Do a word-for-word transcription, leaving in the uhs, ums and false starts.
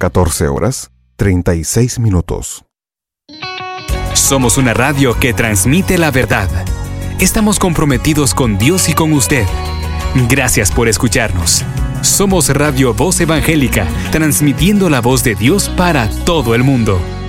catorce horas, treinta y seis minutos. Somos una radio que transmite la verdad. Estamos comprometidos con Dios y con usted. Gracias por escucharnos. Somos Radio Voz Evangélica, transmitiendo la voz de Dios para todo el mundo.